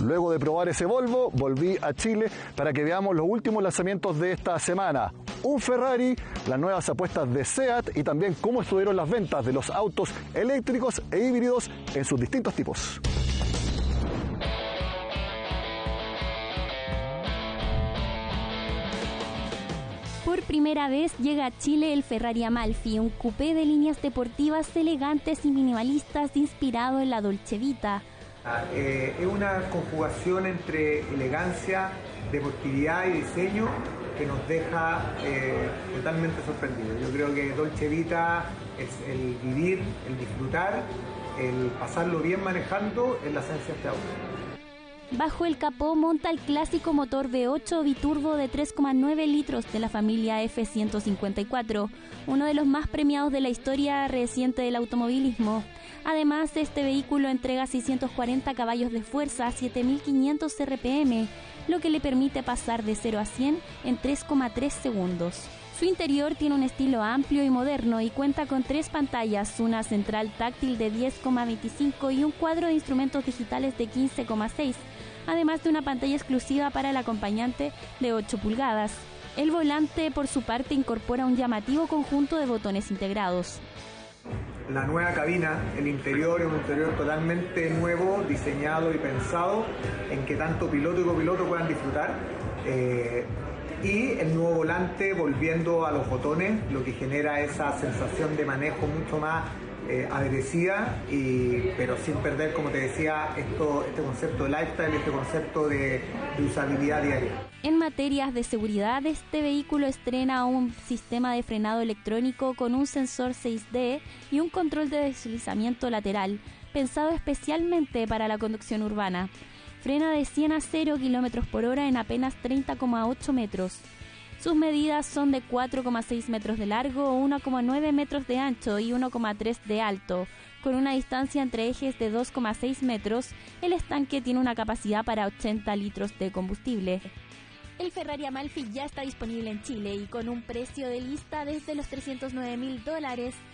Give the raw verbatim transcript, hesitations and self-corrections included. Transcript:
Luego de probar ese Volvo, volví a Chile para que veamos los últimos lanzamientos de esta semana. Un Ferrari, las nuevas apuestas de SEAT y también cómo estuvieron las ventas de los autos eléctricos e híbridos en sus distintos tipos. Por primera vez llega a Chile el Ferrari Amalfi, un coupé de líneas deportivas elegantes y minimalistas inspirado en la Dolce Vita. Eh, es una conjugación entre elegancia, deportividad y diseño que nos deja eh, totalmente sorprendidos. Yo creo que Dolce Vita es el vivir, el disfrutar, el pasarlo bien manejando en la esencia de este auto. Bajo el capó monta el clásico motor V ocho biturbo de tres coma nueve litros de la familia F ciento cincuenta y cuatro, uno de los más premiados de la historia reciente del automovilismo. Además, este vehículo entrega seiscientos cuarenta caballos de fuerza a siete mil quinientos R P M, lo que le permite pasar de cero a cien en tres coma tres segundos. Su interior tiene un estilo amplio y moderno y cuenta con tres pantallas, una central táctil de diez coma veinticinco y un cuadro de instrumentos digitales de quince coma seis, además de una pantalla exclusiva para el acompañante de ocho pulgadas. El volante, por su parte, incorpora un llamativo conjunto de botones integrados. La nueva cabina, el interior es un interior totalmente nuevo, diseñado y pensado en que tanto piloto y copiloto puedan disfrutar. Eh, y el nuevo volante volviendo a los botones, lo que genera esa sensación de manejo mucho más eh, agresiva, y, pero sin perder, como te decía, esto, este concepto de lifestyle, este concepto de, de usabilidad diaria. En materias de seguridad, este vehículo estrena un sistema de frenado electrónico con un sensor seis D y un control de deslizamiento lateral, pensado especialmente para la conducción urbana. Frena de cien a cero kilómetros por hora en apenas treinta coma ocho metros. Sus medidas son de cuatro coma seis metros de largo, uno coma nueve metros de ancho y uno coma tres de alto. Con una distancia entre ejes de dos coma seis metros, el estanque tiene una capacidad para ochenta litros de combustible. El Ferrari Amalfi ya está disponible en Chile y con un precio de lista desde los trescientos nueve mil dólares